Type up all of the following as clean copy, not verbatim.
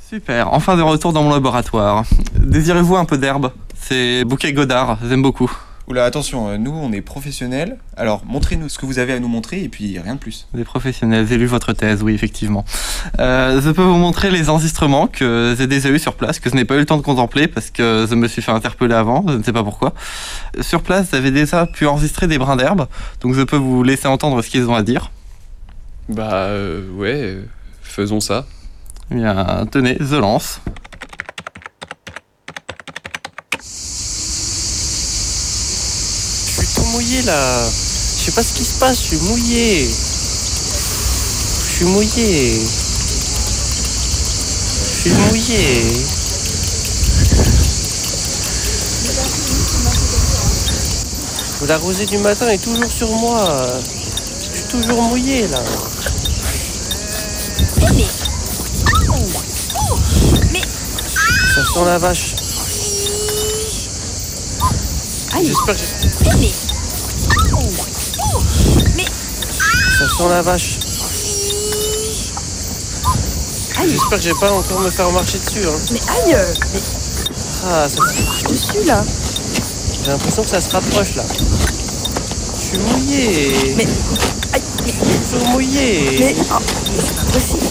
Super, enfin de retour dans mon laboratoire. Désirez-vous un peu d'herbe? C'est bouquet Godard, j'aime beaucoup. Oula, attention, nous on est professionnels, alors montrez-nous ce que vous avez à nous montrer et puis rien de plus. Des professionnels, j'ai lu votre thèse, oui, effectivement. Je peux vous montrer les enregistrements que j'ai déjà eu sur place, que je n'ai pas eu le temps de contempler parce que je me suis fait interpeller avant, je ne sais pas pourquoi. Sur place, j'avais déjà pu enregistrer des brins d'herbe, donc je peux vous laisser entendre ce qu'ils ont à dire. Ouais, faisons ça. Eh bien, tenez, je lance. Je suis tout mouillé là. Je sais pas ce qui se passe, je suis mouillé. Je suis mouillé. Je suis mouillé. La rosée du matin est toujours sur moi. Je suis toujours mouillé là. Ça sent la vache. J'espère que ça sent la vache. J'espère que j'ai pas encore me faire marcher dessus. Hein. Mais aïe! Ah, ça... Je te suis là. J'ai l'impression que ça se rapproche là. Je suis mouillé. Mais. Aïe! Je suis toujours mouillé. Mais c'est pas possible.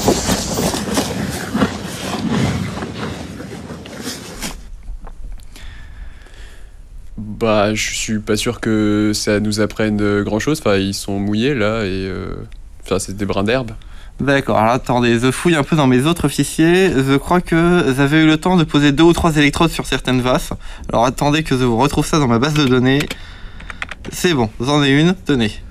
Je suis pas sûr que ça nous apprenne grand chose. Enfin, ils sont mouillés là et. C'est des brins d'herbe. D'accord, alors attendez, je fouille un peu dans mes autres fichiers. Je crois que j'avais eu le temps de poser 2 ou 3 électrodes sur certaines vases. Alors attendez que je vous retrouve ça dans ma base de données. C'est bon, j'en ai une, tenez.